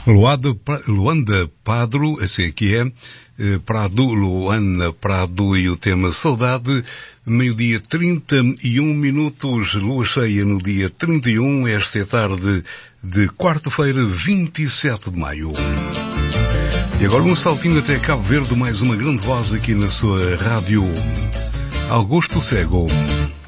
Luanda Padro, assim aqui é, Prado, Luana Prado e o tema Saudade, meio-dia 31 minutos, lua cheia no dia 31, esta é tarde de quarta-feira, 27 de maio. E agora um saltinho até Cabo Verde, mais uma grande voz aqui na sua rádio, Augusto Cego.